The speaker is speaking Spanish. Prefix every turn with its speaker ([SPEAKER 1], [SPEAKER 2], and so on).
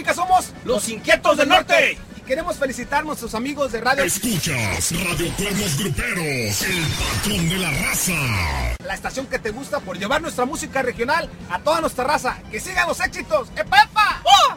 [SPEAKER 1] música somos
[SPEAKER 2] Los Inquietos del Norte.
[SPEAKER 1] Y queremos felicitar a nuestros amigos de radio.
[SPEAKER 3] Escuchas Radio Cuernos Gruperos, el patrón de la raza.
[SPEAKER 1] La estación que te gusta por llevar nuestra música regional a toda nuestra raza. ¡Que sigan los éxitos! ¡Epa, epa! ¡Oh!